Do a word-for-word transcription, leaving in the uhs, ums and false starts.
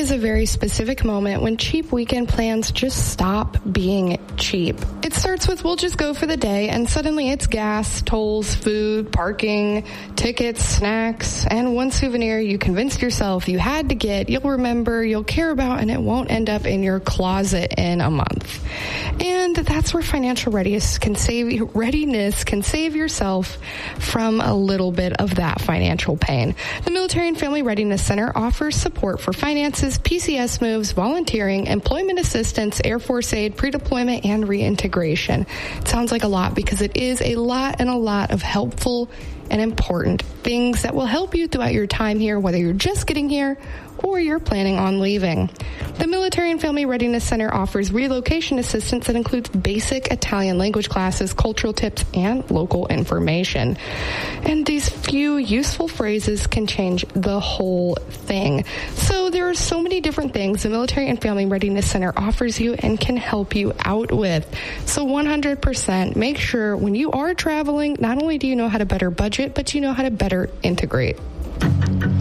is a very specific moment when cheap weekend plans just stop being cheap. It starts with we'll just go for the day, and suddenly it's gas, tolls, food, parking, tickets, snacks, and one souvenir you convinced yourself you had to get, you'll remember, you'll care about, and it won't end up in your closet in a month. And that's where financial readiness can save readiness can save yourself from a little bit of that financial pain. The Military and Family Readiness Center offers support for finances, P C S moves, volunteering, employment assistance, Air Force aid, pre-deployment, and reintegration. It sounds like a lot because it is a lot and a lot of helpful and important things that will help you throughout your time here, whether you're just getting here or you're planning on leaving. The Military and Family Readiness Center offers relocation assistance that includes basic Italian language classes, cultural tips, and local information. And these few useful phrases can change the whole thing. So there are so many different things the Military and Family Readiness Center offers you and can help you out with. So one hundred percent make sure when you are traveling, not only do you know how to better budget, but you know how to better integrate.